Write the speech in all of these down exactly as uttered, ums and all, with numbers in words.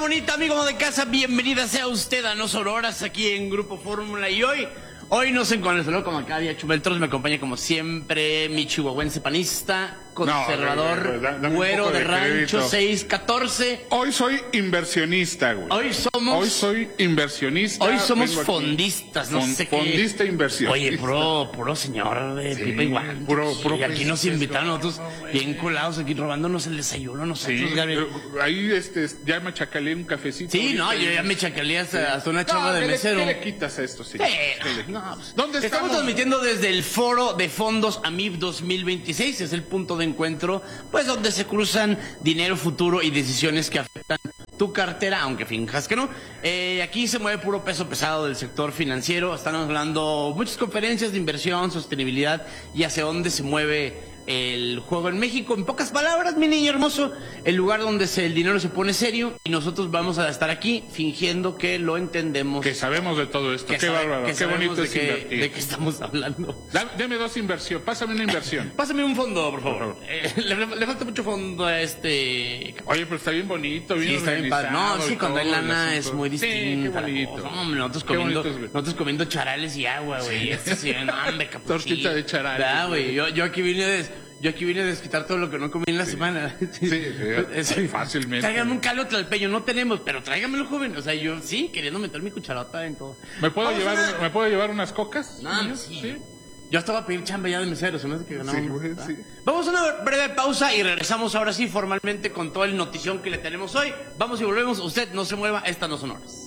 bonita, amigo de casa, bienvenida sea usted a No Sonoras aquí en Grupo Fórmula. Y hoy, hoy no sé con el saludo como cada día, Chubeltros me acompaña como siempre, mi chihuahuense panista, conservador, no, da, da, güero de, de rancho, seis catorce. Hoy soy inversionista, güey. Hoy somos... Hoy soy inversionista. Hoy somos fondistas, no Fond, sé qué. Fondista inversionista. Oye, puro, puro señor de sí, pipa igual. Puro, puro. Y aquí nos invitaron nosotros bien colados aquí robándonos el desayuno nosotros, sí, Gabriel. Ahí este, ya me chacaleé un cafecito. Sí, no, yo ya me chacaleé hasta, sí. hasta una chava no, de mesero. ¿Qué le quitas a esto, sí? Eh, no, pues, ¿Dónde estamos? Estamos transmitiendo desde el Foro de Fondos A M I F dos mil veintiséis, es el punto de encuentro, pues donde se cruzan dinero, futuro y decisiones que afectan tu cartera, aunque finjas que no. Eh, aquí se mueve puro peso pesado del sector financiero. Están hablando muchas conferencias de inversión, sostenibilidad y hacia dónde se mueve el juego en México. En pocas palabras, mi niño hermoso, el lugar donde se, el dinero se pone serio y nosotros vamos a estar aquí fingiendo que lo entendemos. Que sabemos de todo esto. Que qué sabe, bárbaro, que qué bonito de es que, invertir. ¿De qué estamos hablando? Dame, deme dos inversiones, pásame una inversión. Pásame un fondo, por favor. Por favor. Eh, le, le falta mucho fondo a este... Oye, pero está bien bonito, bien sí, está bien padre. No, sí, cuando hay lana es muy distinto. Sí, qué bonito. No, nosotros comiendo, nosotros comiendo charales y agua, güey. Este sí, no, hombre, capuchino. Tortita de charales. Ah, güey, yo, yo aquí vine de... Yo aquí vine a desquitar todo lo que no comí en la sí. semana. Sí, sí, sí, fácilmente. Tráigame un caldo tlalpeño, no tenemos, pero tráigamelo, joven. O sea, yo sí, queriendo meter mi cucharota en todo. ¿Me puedo, llevar, una... ¿me puedo llevar unas cocas? No, sí. sí. Yo hasta voy a pedir chamba ya de mesero, se me hace que ganamos. Sí, güey, sí. Vamos a una breve pausa y regresamos ahora sí formalmente con toda el notición que le tenemos hoy. Vamos y volvemos. Usted no se mueva, estas no son horas.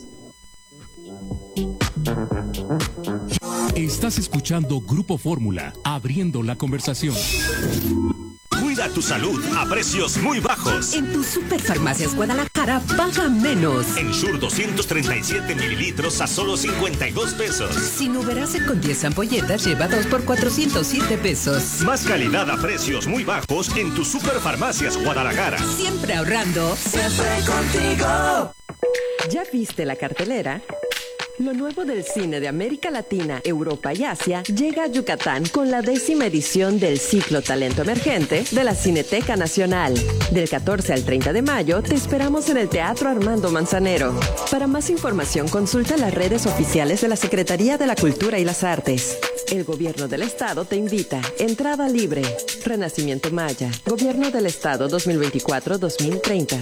Estás escuchando Grupo Fórmula, abriendo la conversación. Cuida tu salud a precios muy bajos. En tu Superfarmacias Guadalajara, paga menos. Ensure doscientos treinta y siete mililitros a solo cincuenta y dos pesos. Sinuberase con diez ampolletas lleva dos por cuatrocientos siete pesos. Más calidad a precios muy bajos en tu Superfarmacias Guadalajara. Siempre ahorrando. Siempre contigo. ¿Ya viste la cartelera? Lo nuevo del cine de América Latina, Europa y Asia llega a Yucatán con la décima edición del ciclo Talento Emergente de la Cineteca Nacional. Del catorce al treinta de mayo te esperamos en el Teatro Armando Manzanero. Para más información consulta las redes oficiales de la Secretaría de la Cultura y las Artes. El Gobierno del Estado te invita. Entrada libre. Renacimiento Maya. Gobierno del Estado dos mil veinticuatro a dos mil treinta.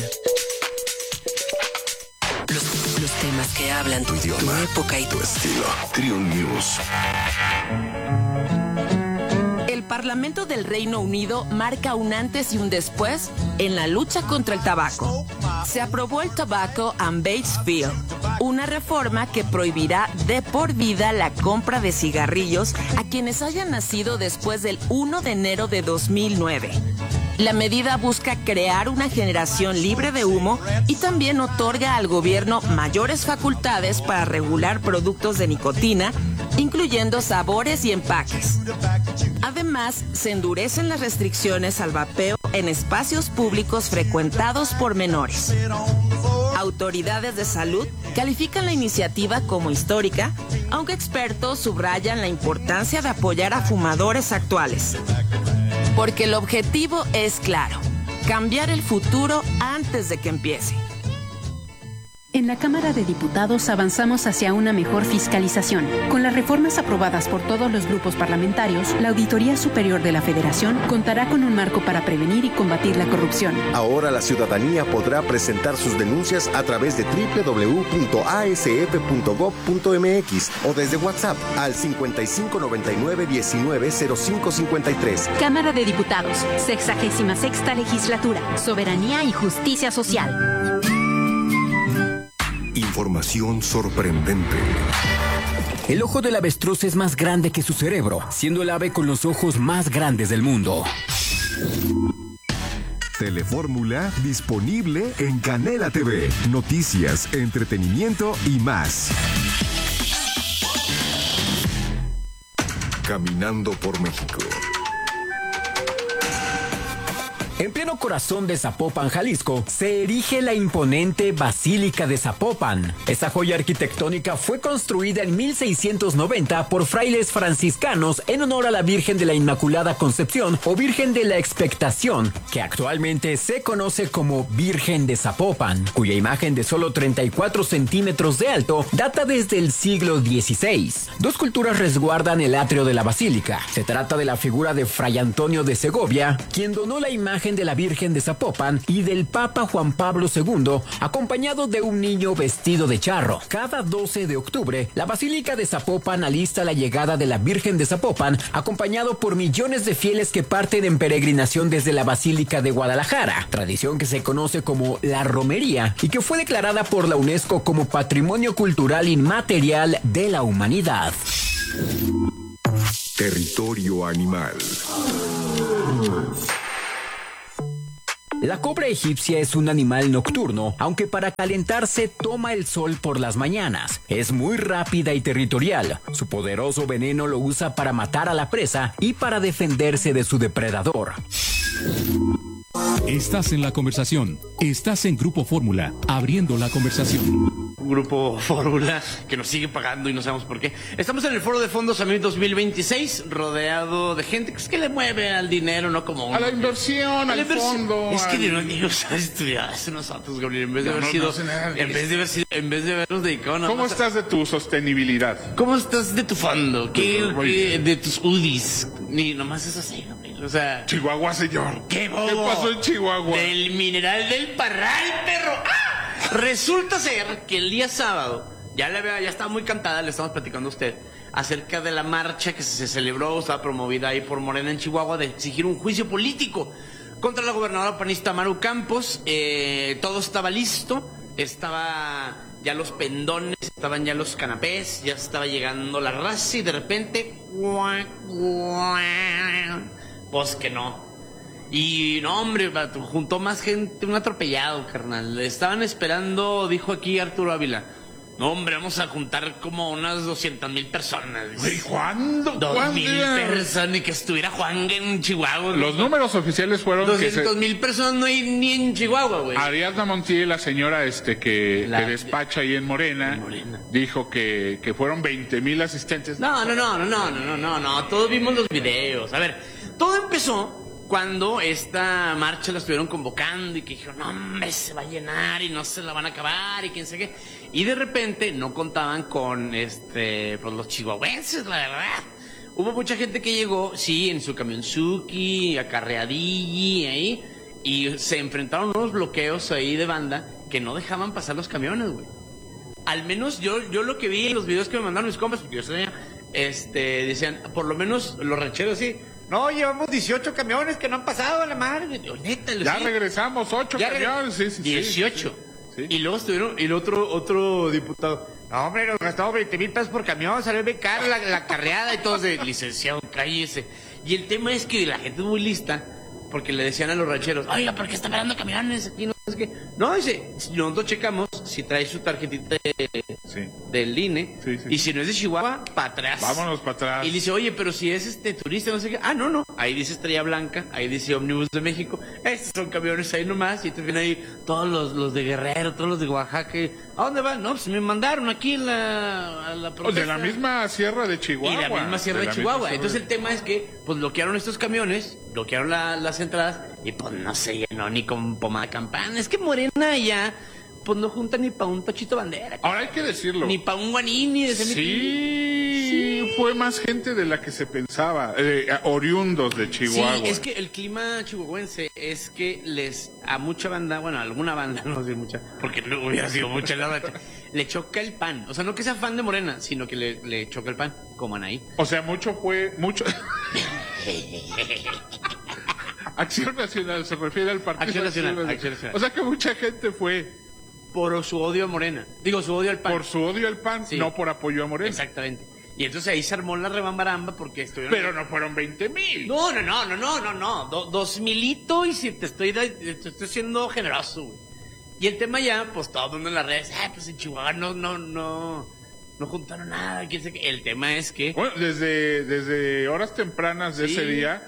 Los temas que hablan tu idioma, tu época y tu estilo. Trion News. El Parlamento del Reino Unido marca un antes y un después en la lucha contra el tabaco. Se aprobó el Tobacco and Vapes Bill, una reforma que prohibirá de por vida la compra de cigarrillos a quienes hayan nacido después del primero de enero de dos mil nueve. La medida busca crear una generación libre de humo y también otorga al gobierno mayores facultades para regular productos de nicotina, incluyendo sabores y empaques. Además, se endurecen las restricciones al vapeo en espacios públicos frecuentados por menores. Autoridades de salud califican la iniciativa como histórica, aunque expertos subrayan la importancia de apoyar a fumadores actuales. Porque el objetivo es claro: cambiar el futuro antes de que empiece. En la Cámara de Diputados avanzamos hacia una mejor fiscalización. Con las reformas aprobadas por todos los grupos parlamentarios, la Auditoría Superior de la Federación contará con un marco para prevenir y combatir la corrupción. Ahora la ciudadanía podrá presentar sus denuncias a través de doble u doble u doble u punto a s f punto gob punto m x o desde WhatsApp al cincuenta y cinco noventa y nueve diecinueve cero cinco cincuenta y tres. Cámara de Diputados, sexagésima sexta Legislatura, Soberanía y Justicia Social. Información sorprendente. El ojo del avestruz es más grande que su cerebro, siendo el ave con los ojos más grandes del mundo. Telefórmula disponible en Canela T V. Noticias, entretenimiento y más. Caminando por México. En pleno corazón de Zapopan, Jalisco, se erige la imponente Basílica de Zapopan. Esta joya arquitectónica fue construida en mil seiscientos noventa por frailes franciscanos en honor a la Virgen de la Inmaculada Concepción o Virgen de la Expectación, que actualmente se conoce como Virgen de Zapopan, cuya imagen de solo treinta y cuatro centímetros de alto data desde el siglo dieciséis. Dos culturas resguardan el atrio de la basílica. Se trata de la figura de Fray Antonio de Segovia, quien donó la imagen de la Virgen de Zapopan, y del Papa Juan Pablo segundo, acompañado de un niño vestido de charro. Cada doce de octubre, la Basílica de Zapopan alista la llegada de la Virgen de Zapopan, acompañado por millones de fieles que parten en peregrinación desde la Basílica de Guadalajara, tradición que se conoce como la romería y que fue declarada por la UNESCO como Patrimonio Cultural Inmaterial de la Humanidad. Territorio animal. La cobra egipcia es un animal nocturno, aunque para calentarse toma el sol por las mañanas. Es muy rápida y territorial. Su poderoso veneno lo usa para matar a la presa y para defenderse de su depredador. Estás en la conversación. Estás en Grupo Fórmula, abriendo la conversación. Grupo Fórmula, que nos sigue pagando y no sabemos por qué. Estamos en el Foro de Fondos A M I B dos mil veintiséis, rodeado de gente que es que le mueve al dinero, no como uno. A la inversión, a al la inversión. fondo. Es que al... no digo, estudiaste nosotros, Gabriel, en vez de No, haber no, sido, no sé nada de en vez de haber sido, en vez de habernos dedicado nada ¿Cómo más a- estás de tu sostenibilidad? ¿Cómo estás de tu fondo? ¿Qué, Muy qué- bien. de tus U D Is? Ni nomás es así, Gabriel, o sea... Chihuahua, señor. ¡Qué bobo! ¿Qué pasó en Chihuahua? Del mineral del Parral, perro. ¡Ah! Resulta ser que el día sábado, ya la vea, ya estaba muy cantada, le estamos platicando a usted, acerca de la marcha que se celebró, estaba promovida ahí por Morena en Chihuahua, de exigir un juicio político contra la gobernadora panista Maru Campos. Eh, todo estaba listo, estaba ya los pendones, estaban ya los canapés, ya estaba llegando la raza y de repente... Pues que no. Y no, hombre, juntó más gente, un atropellado, carnal. Estaban esperando, dijo aquí Arturo Ávila. No, hombre, vamos a juntar como unas doscientas mil personas. Güey, ¿cuándo? Dos ¿Cuándo? mil personas, y que estuviera Juan en Chihuahua. Los números oficiales fueron Doscientos que mil personas no hay ni en Chihuahua, güey. se... Ariadna Montiel, la señora este que, La- que despacha ahí en Morena, En Morena. dijo que, que fueron veinte mil asistentes. No, no, no, no, no, no, no, no, no, todos vimos los videos. A ver, todo empezó cuando esta marcha la estuvieron convocando y que dijeron, no, hombre, se va a llenar y no se la van a acabar y quién sé qué. Y de repente no contaban con, este, pues los chihuahuenses, la verdad. Hubo mucha gente que llegó, sí, en su camionzuki, acarreadilli, ahí, y se enfrentaron a unos bloqueos ahí de banda que no dejaban pasar los camiones, güey. Al menos yo, yo lo que vi en los videos que me mandaron mis compas, porque yo sabía, este, decían, por lo menos los rancheros sí, no, llevamos dieciocho camiones que no han pasado a la madre. Yo, neta, Ya sí. regresamos, ocho Ya camiones, sí, sí, sí. dieciocho. Sí. Y luego estuvieron, y el otro, otro diputado, no, hombre, nos gastamos veinte mil pesos por camión, salió bien caro la, la carreada y todo. De, licenciado, cállese. Y el tema es que la gente es muy lista, porque le decían a los rancheros, oiga, ¿por qué está parando camiones aquí? No, es que... no, dice, si nosotros checamos si trae su tarjetita de, Sí. del I N E, Sí, sí. y si no es de Chihuahua, para atrás. Vámonos para atrás. Y dice, oye, pero si es este turista, no sé qué. Ah, no, no. Ahí dice Estrella Blanca, ahí dice Omnibus de México. Estos son camiones ahí nomás. Y te vienen ahí todos los, los de Guerrero, todos los de Oaxaca. ¿A dónde van? No, pues me mandaron aquí en la, a la O protesta. de la misma sierra de Chihuahua. Y la misma sierra de, la Chihuahua. misma Entonces sierra el tema es que, pues bloquearon estos camiones, bloquearon la- las entradas, y pues no se llenó ni con pomada campana. Es que Morena ya, pues no junta ni para un Tochito Bandera. Ahora hay que decirlo. Ni para un Guanini de Sí, Sí. fue más gente de la que se pensaba, eh, oriundos de Chihuahua. Sí, es que el clima chihuahuense es que les, a mucha banda, bueno, a alguna banda, no sé mucha, porque no hubiera sido mucha la verdad, le choca el pan. O sea, no que sea fan de Morena, sino que le, le choca el pan, como Anaí. O sea, mucho fue, mucho... Acción Nacional, se refiere al partido. Acción Nacional, Acción Nacional. O sea que mucha gente fue Por su odio a Morena. Digo, su odio al pan. por su odio al P A N, Sí. no por apoyo a Morena. Exactamente. Y entonces ahí se armó la rebambaramba porque estuvieron... Pero no fueron veinte mil. No, no, no, no, no, no, no. Do- dos milito y si te estoy, da- te estoy siendo generoso, güey. Y el tema ya, pues todo el mundo en las redes, ah, pues en Chihuahua no, no, no, no juntaron nada. ¿Quién sabe qué? El tema es que... Bueno, desde, desde horas tempranas de Sí. ese día,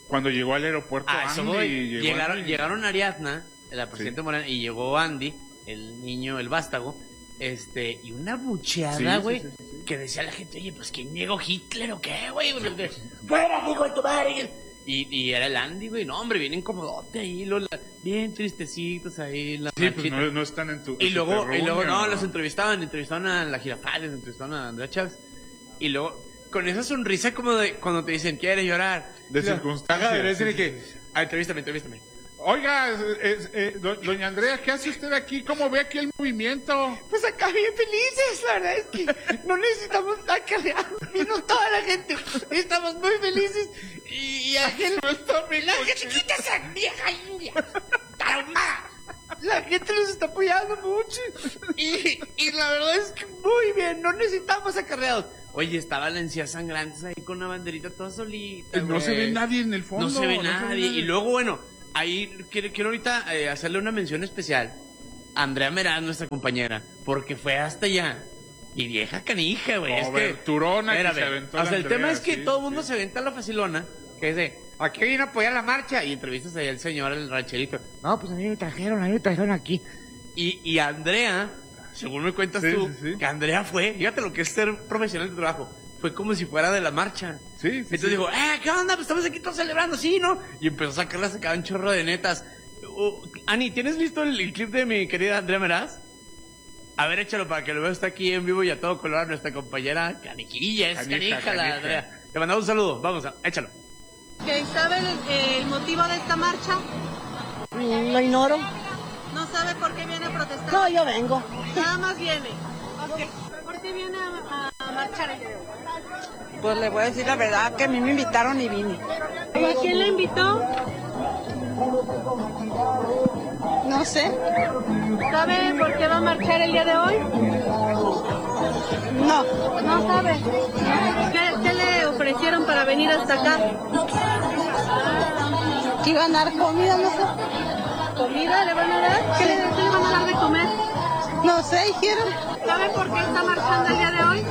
Cuando llegó al aeropuerto Ah, eso Andy, voy. llegó Llegaron, Andy. llegaron Ariadna, la presidenta Sí. Morena, y llegó Andy, el niño, el vástago, este, y una Sí, bucheada, sí, güey, sí, sí, sí. que decía la gente, oye, pues ¿quién llegó, Hitler o qué, güey? ¡Fuera, hijo de tu madre! Y, y era el Andy, güey, no, hombre, bien incomodote ahí, lo, la- bien tristecitos ahí. La Sí, pues marchita. no, no están en tu. Y en luego, tu y luego, terruño. no, los entrevistaban, entrevistaban a la Girafales, entrevistaban a Andrea Chávez. Y luego, con esa sonrisa como de cuando te dicen, ¿quieres llorar? De No, circunstancias. ajá, de decir Sí, que, sí, sí. ah, entrevístame, entrevístame. Oiga, es- es- eh, do- doña Andrea, ¿qué hace usted aquí? ¿Cómo ve aquí el movimiento? Pues acá bien felices, la verdad es que no necesitamos acarrear, vino toda la gente, estamos muy felices. Y, y aquel, la gente, quita esa vieja india, traumada. La gente nos está apoyando mucho. Y, y la verdad es que muy bien, no necesitamos acarreados. Oye, estaba la encía sangrantes ahí con una banderita toda solita. Eh, no se güey. ve nadie en el fondo. No se ve no nadie. Y luego, bueno, ahí quiero, quiero ahorita eh, hacerle una mención especial a Andrea Meraz, nuestra compañera, porque fue hasta allá. Y vieja canija, güey. Es que, Coberturona que espérame, se aventó o la sea, el Andrea, tema es que sí, todo el mundo sí. se aventa la facilona, que es de, aquí viene a apoyar la marcha, y entrevistas ahí al señor, el rancherito. No, pues a mí me trajeron, a mí me trajeron aquí. Y, y Andrea, según me cuentas Sí, tú, sí, sí. que Andrea fue, fíjate lo que es ser profesional de trabajo, fue como si fuera de la marcha. Sí, sí, Entonces sí. digo, eh, ¿qué onda? Pues estamos aquí todos celebrando, sí, ¿no? Y empezó a sacarla, sacaba un chorro de netas. Uh, Ani, ¿tienes listo el, el clip de mi querida Andrea Meraz? A ver, échalo para que lo veas, está aquí en vivo y a todo color nuestra compañera caniquilla, es Canija, canija, la canija. Andrea. Te mandamos un saludo, vamos, a, échalo. ¿Que sabe el, el motivo de esta marcha? Lo ignoro. ¿No sabe por qué viene a protestar? No, yo vengo. Nada más viene. Ok. ¿Por qué viene a, a marchar el día de hoy? Pues le voy a decir la verdad que a mí me invitaron y vine. ¿Y a quién le invitó? No sé. ¿Sabe por qué va a marchar el día de hoy? No. No sabe. ¿Qué, qué le ofrecieron para venir hasta acá? Que iban a dar comida, no sé. ¿Comida le van a dar? ¿Qué le, qué le van a dar de comer? No sé, dijeron. ¿Sabe por qué está marchando el día de hoy?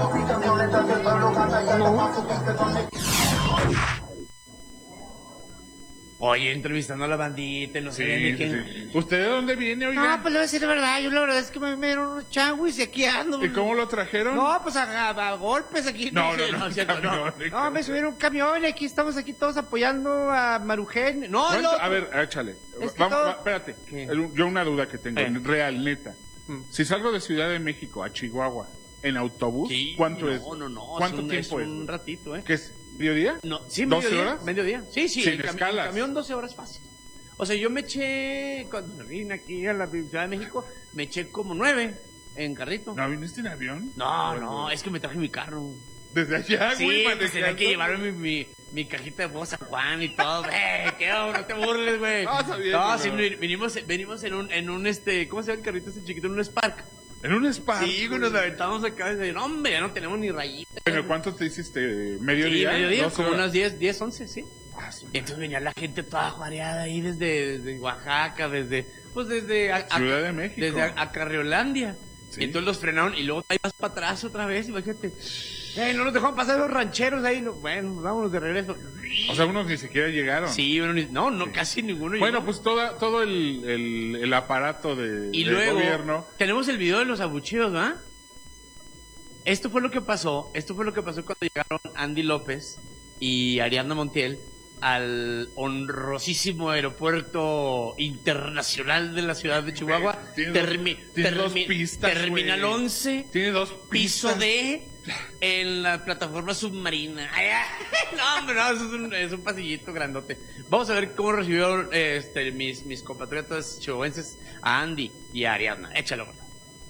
Oye, entrevistando a la bandita, y no sé Sí, de sí, quién. sí. ¿Usted de dónde viene, oiga? Ah, pues le voy a decir la verdad, yo la verdad es que me, me dieron unos changuis y aquí ando. ¿Y cómo lo trajeron? No, pues a, a- a golpes aquí. No, sé, no, no, es cierto, camión, no. camión. No, me subieron un camión y aquí estamos aquí todos apoyando a Marujen. No, ¿Cuánto? no. A ver, échale. Es que Vamos, todo- va- espérate. ¿Qué? El- Yo una duda que tengo, Eh. real, neta. Mm. Si salgo de Ciudad de México a Chihuahua en autobús, Sí, ¿cuánto no, es? No, no, ¿Cuánto es un, tiempo es? es? un ratito, ¿eh? ¿Qué es? ¿Mediodía? No, sí, ¿doce mediodía. horas? Mediodía. Sí, sí. Sin el cami- escalas. el camión doce horas fácil. O sea, yo me eché, cuando me vine aquí a la Ciudad de México, me eché como nueve en carrito. ¿No viniste en avión? No, no, es que me traje mi carro. Desde allá, Sí, güey, pues tenía manejando. que llevarme mi, mi, mi cajita de voz San Juan y todo. ¡Eh, qué onda, no te burles, güey! No, está bien, No, pero- sí, vi- vinimos, venimos en un, en un, este, ¿cómo se llama el carrito ese chiquito? En un Spark. ¿En un spa? Sí, güey, nos aventamos acá y decían, no, hombre, ya no tenemos ni rayitas. ¿Pero cuánto te hiciste? Sí, ¿Mediodía? mediodía, ¿doce como horas? unas diez, diez, once, sí. Ah, sí. Y entonces venía la gente toda juareada ahí desde, desde Oaxaca, desde, pues desde... a- a- Ciudad de México. Desde a- Acarreolandia. Sí. Y entonces los frenaron y luego ahí vas para atrás otra vez, imagínate. Eh, no nos dejaron pasar los rancheros ahí. No, bueno, vámonos de regreso. O sea, unos ni siquiera llegaron. Sí, bueno, ni- no, no, casi ninguno Bueno, llegó. pues toda, todo el, el, el aparato de, Y del luego gobierno. tenemos el video de los abucheos, ¿verdad? Esto fue lo que pasó, esto fue lo que pasó cuando llegaron Andy López y Ariadna Montiel al honrosísimo aeropuerto internacional de la ciudad de Chihuahua. Tiene Termi- dos- tiene dos termi- pistas, Terminal güey. once, Tiene dos piso pistas. D, en la plataforma submarina. Ay, ay, no, hombre, no, eso es un, es un pasillito grandote. Vamos a ver cómo recibieron este, mis, mis compatriotas chihuahuenses a Andy y a Ariadna. Échalo, güey.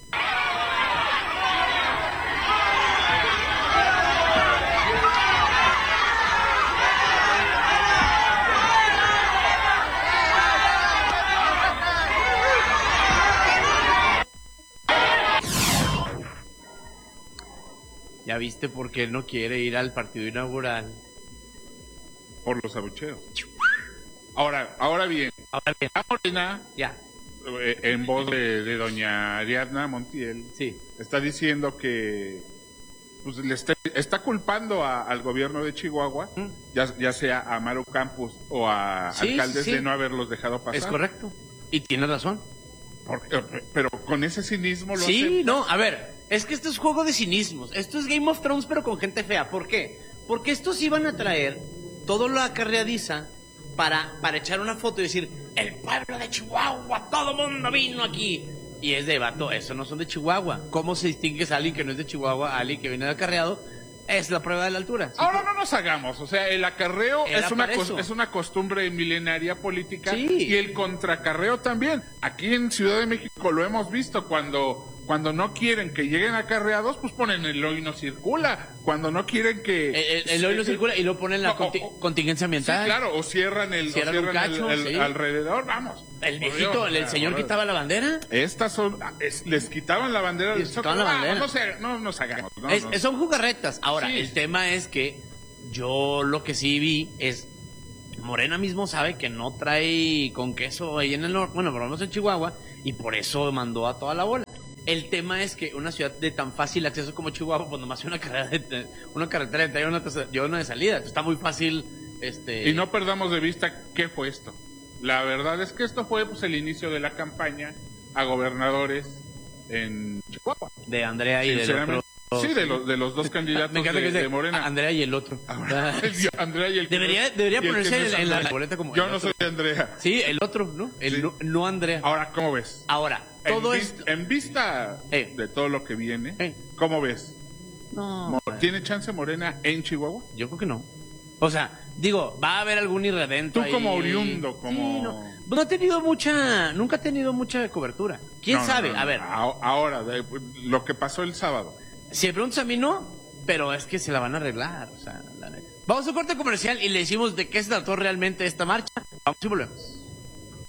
¿Ya viste por qué él no quiere ir al partido inaugural? Por los abucheos. Ahora, ahora bien, Ahora bien, la Morena, ya, eh, en voz de, de doña Ariadna Montiel, sí. está diciendo que pues le está, está culpando a, al gobierno de Chihuahua, ¿Mm? ya, ya sea a Maru Campos o a sí, alcaldes sí. de no haberlos dejado pasar. Es correcto. Y tiene razón. Porque, pero con ese cinismo lo Sí, acepta. no, a ver, es que esto es juego de cinismos. Esto es Game of Thrones, pero con gente fea. ¿Por qué? Porque estos iban a traer todo lo acarreadiza para, para echar una foto y decir, el pueblo de Chihuahua, todo mundo vino aquí. Y es de, vato, eso no son de Chihuahua. ¿Cómo se distingue a alguien que no es de Chihuahua a alguien que viene de acarreado? Es la prueba de la altura. ¿Sí? Ahora no nos hagamos, o sea, el acarreo Era es una, para eso. es una costumbre milenaria política Sí. y el contracarreo también. Aquí en Ciudad de México lo hemos visto, cuando cuando no quieren que lleguen acarreados, pues ponen el hoy no circula. Cuando no quieren que... El, el, el hoy no circula y lo ponen la No, conti- o- o- contingencia ambiental. Sí, claro, o cierran el, Cierran o un cierran cacho, el, el- sí. alrededor, vamos. El Por viejito, Dios, el, el o sea, señor ahora- quitaba la bandera. Estas son, es- les quitaban la bandera del Les quitaban la Zócalo. bandera. Vamos, no, se- no nos hagamos. No, Es- no. Son jugarretas. Ahora, Sí. el tema es que yo lo que sí vi es... Morena mismo sabe que no trae con queso ahí en el norte, bueno, por lo menos en Chihuahua, y por eso mandó a toda la bola. El tema es que una ciudad de tan fácil acceso como Chihuahua, pues nomás hay una carretera de, una carretera de entrada y una, tercera- y una de salida. Entonces, está muy fácil. Este... Y no perdamos de vista qué fue esto. La verdad es que esto fue pues el inicio de la campaña a gobernadores en Chihuahua. De Andrea y del Sinceramente, otro. Sí, de los, de los dos candidatos Me encanta de, que de sea Morena. Andrea y el otro. Ahora, el- Andrea y el que Debería, no- debería y el que ponerse no es en, en la Andrea. boleta como. Yo el no otro. soy Andrea. Sí, el otro, ¿no? El Sí. no, no Andrea. Ahora, ¿cómo ves? Ahora, todo en, esto. vis- en vista Eh. de todo lo que viene, Eh. ¿cómo ves? No. Mo- ¿Tiene chance Morena en Chihuahua? Yo creo que no. O sea, digo, va a haber algún irredento Tú ahí. como oriundo, como... Sí, no. No ha tenido mucha, nunca ha tenido mucha cobertura. ¿Quién No, no, sabe? no, no. A ver, A- Ahora, de- lo que pasó el sábado. si me preguntas a mí no, pero es que se la van a arreglar, o sea, la neta. Vamos a un corte comercial y le decimos de qué se trató realmente esta marcha. Vamos y volvemos.